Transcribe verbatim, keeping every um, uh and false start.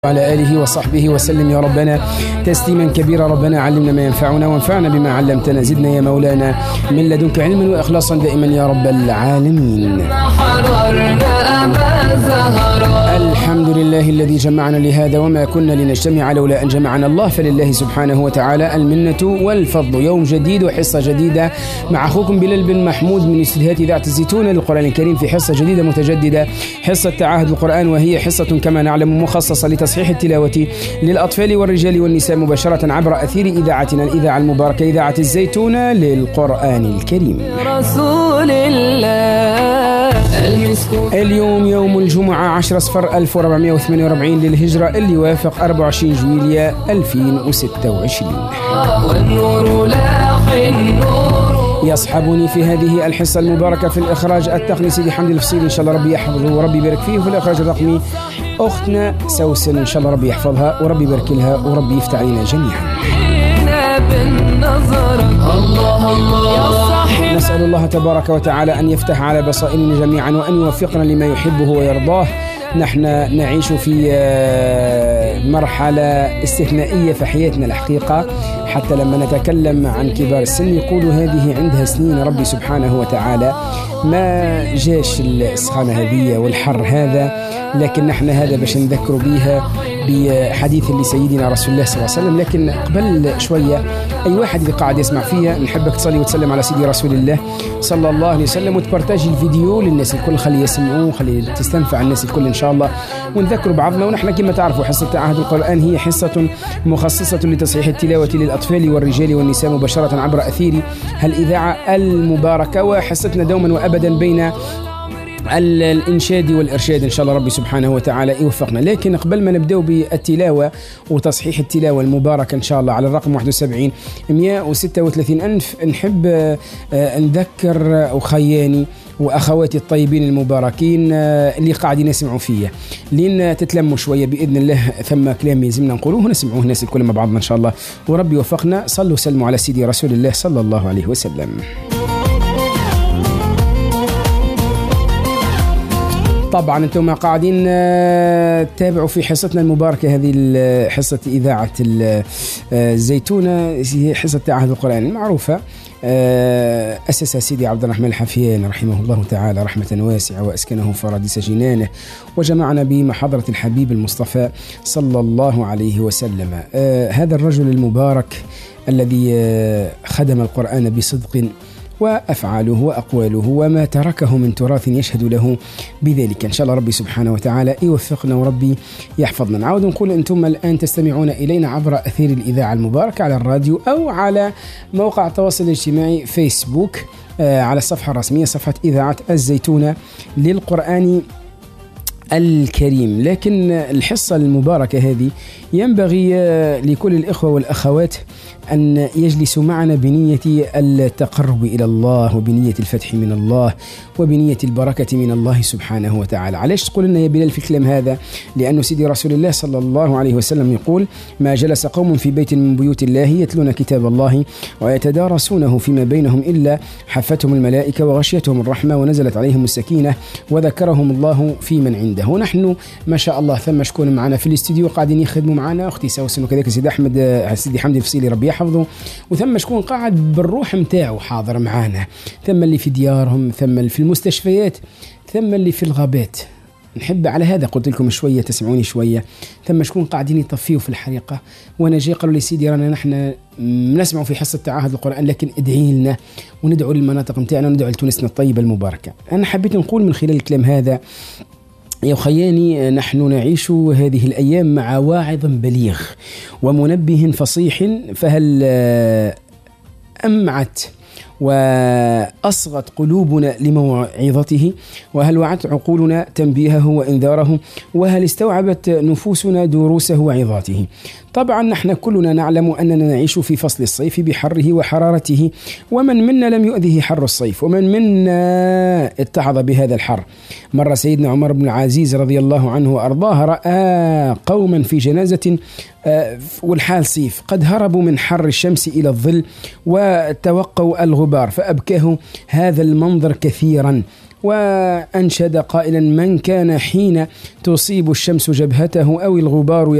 وعلى آله وصحبه وسلم يا ربنا تسليما كبيرا. ربنا علمنا ما ينفعنا وانفعنا بما علمتنا، زدنا يا مولانا من لدنك علما وإخلاصا دائما يا رب العالمين. الحمد لله الذي جمعنا لهذا وما كنا لنجتمع لولا أن جمعنا الله، فلله سبحانه وتعالى المنة والفضل. يوم جديد وحصة جديدة مع أخوكم بلال بن محمود من استديوهات إذاعة الزيتونة للقرآن الكريم في حصة جديدة متجددة، حصة تعاهد القرآن، وهي حصة كما نعلم مخصصة لتصحيح التلاوة للأطفال والرجال والنساء مباشرة عبر أثير إذاعتنا الإذاعة المباركة إذاعة الزيتونة للقرآن الكريم. رسول الله اليوم يوم الجمعة عشرة صفر ألف وأربعمائة وثمانية وأربعين للهجرة، اللي يوافق أربعة وعشرين جويلية ألفين وستة وعشرين. يصحبني في هذه الحصة المباركة في الإخراج التقني سيدي حمد الفصيل، إن شاء الله ربي يحفظه وربي يبارك فيه، وفي الإخراج الرقمي أختنا سوسن، إن شاء الله ربي يحفظها وربي يبارك لها وربي يفتح علينا جميعا. نسأل الله تبارك وتعالى أن يفتح على بصائرنا جميعا وأن يوفقنا لما يحبه ويرضاه. نحن نعيش في مرحلة استثنائية في حياتنا الحقيقة، حتى لما نتكلم عن كبار السن يقولوا هذه عندها سنين ربي سبحانه وتعالى ما جاش السخانة هذه والحر هذا، لكن نحن هذا باش نذكروا بيها بحديث لسيدنا رسول الله صلى الله عليه وسلم. لكن قبل شوية أي واحد اللي قاعد يسمع فيها نحبك تصلي وتسلم على سيدي رسول الله صلى الله عليه وسلم، وتبارتاجي الفيديو للناس الكل، خلي يسمعوه، خلي تستنفع الناس الكل إن شاء الله، ونذكروا بعضنا. ونحن كما تعرفوا حصة تعاهد القرآن هي حصة مخصصة لتصحيح التلاوة للأطفال والرجال والنساء مباشرة عبر أثير الإذاعة المباركة، وحصتنا دوما وأبدا بين الإنشاد والإرشاد، إن شاء الله ربي سبحانه وتعالى يوفقنا. لكن قبل ما نبدأ بالتلاوة وتصحيح التلاوة المباركة إن شاء الله على الرقم واحد وسبعين مئة وستة وثلاثين ألف، نحب نذكر أخياني وأخواتي الطيبين المباركين اللي قاعدين يسمعوا فيا، لين تتلموا شوية بإذن الله، ثم كلام يلزمنا نقولوه نسمعوه الناس الكل مع بعضنا إن شاء الله، وربي يوفقنا. صلوا وسلموا على سيدي رسول الله صلى الله عليه وسلم. طبعا انتم قاعدين تتابعوا في حصتنا المباركة هذه حصة إذاعة الزيتونة، هي حصة تعاهد القرآن المعروفة، أسسها سيدي عبد الرحمن الحفيان رحمه الله تعالى رحمة واسعة، وأسكنه فرادس جنانه، وجمعنا بمحضرة الحبيب المصطفى صلى الله عليه وسلم. هذا الرجل المبارك الذي خدم القرآن بصدق، وأفعاله وأقواله وما تركه من تراث يشهد له بذلك. إن شاء الله ربي سبحانه وتعالى يوفقنا وربي يحفظنا. نعود نقول أنتم الآن تستمعون إلينا عبر أثير الإذاعة المباركة على الراديو أو على موقع التواصل الاجتماعي فيسبوك، آه على الصفحة الرسمية صفحة إذاعة الزيتونة للقرآن الكريم. لكن الحصة المباركة هذه ينبغي لكل الإخوة والأخوات أن يجلسوا معنا بنية التقرب إلى الله، وبنية الفتح من الله، وبنية البركة من الله سبحانه وتعالى. علاش تقول لنا يا بلال في الكلام هذا؟ لأنه سيدي رسول الله صلى الله عليه وسلم يقول: ما جلس قوم في بيت من بيوت الله يتلون كتاب الله ويتدارسونه فيما بينهم إلا حفتهم الملائكة وغشيتهم الرحمة ونزلت عليهم السكينة وذكرهم الله في من عنده. ونحن ما شاء الله ثم شكون معنا في الاستديو قاعدين يخدموا معنا، أختي سوسن وكذلك سيدي أحمد سيدي حمد الفصيلي ربي يحفظه، وثم شكون قاعد بالروح متاعه حاضر معنا، ثم اللي في ديارهم، ثم اللي في المستشفيات، ثم اللي في الغابات. نحب على هذا قلت لكم شوية تسمعوني شوية، ثم شكون قاعدين يطفيوا في الحريقة. وانا جاي قالوا لي سيدي رانا نحن نسمعوا في حصة تعاهد القرآن، لكن ادعي لنا وندعو للمناطق متاعنا وندعو لتونسنا الطيبة المباركة. أنا حبيت نقول من خلال الكلام هذا يا خياني، نحن نعيش هذه الأيام مع واعظ بليغ ومنبه فصيح، فهل أمعت وأصغت قلوبنا لموعظته، وهل وعت عقولنا تنبيهه وإنذاره، وهل استوعبت نفوسنا دروسه وعظاته. طبعا نحن كلنا نعلم أننا نعيش في فصل الصيف بحره وحرارته، ومن منا لم يؤذه حر الصيف، ومن منا اتعظ بهذا الحر. مر سيدنا عمر بن العزيز رضي الله عنه وأرضاه رأى قوما في جنازة والحال صيف قد هربوا من حر الشمس إلى الظل وتوقوا الغبار، فأبكاه هذا المنظر كثيرا، وأنشد قائلا: من كان حين تصيب الشمس جبهته أو الغبار